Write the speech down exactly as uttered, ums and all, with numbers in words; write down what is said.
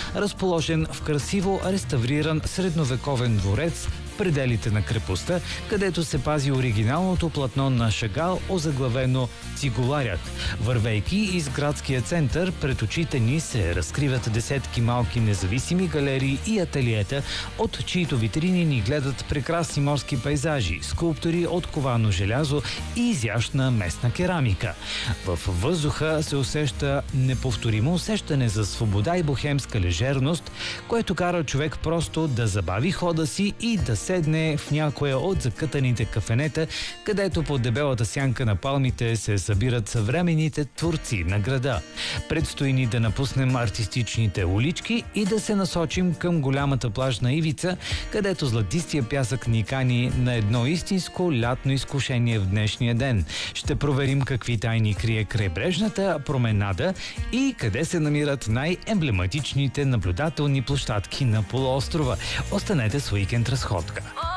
разположен в красиво реставриран средновековен дворец в пределите на крепостта, където се пази оригиналното платно на Шагал, озаглавено «Цигуларят». Вървейки из градския център, пред очите ни се разкриват десетки малки независими галерии и ателиета, от чието витрини ни гледат прекрасни морски пейзажи, скулптури от ковано желязо и изящна местна керамика. В въздуха се усеща неповторимо усещане за свобода и бохемска лежерност, което кара човек просто да забави хода си и да седне в някоя от закътаните кафенета, където под дебелата сянка на палмите се събират съвременните творци на града. Предстои ни да напуснем артистичните улички и да се насочим към голямата плажна ивица, където златистия пясък ни кани на едно истинско лятно изкушение в днешния ден. Ще проверим какви тайни крие крайбрежната променада и къде се намират най-емблематичните наблюдателни площадки на полуострова. Останете с Уикенд разходка.